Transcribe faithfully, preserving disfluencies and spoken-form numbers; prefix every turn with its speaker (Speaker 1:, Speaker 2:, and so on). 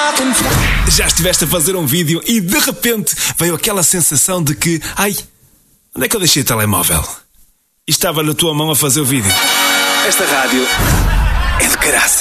Speaker 1: Já estiveste a fazer um vídeo e de repente veio aquela sensação de que, ai, onde é que eu deixei o telemóvel? E estava na tua mão a fazer o vídeo. Esta rádio é de graça.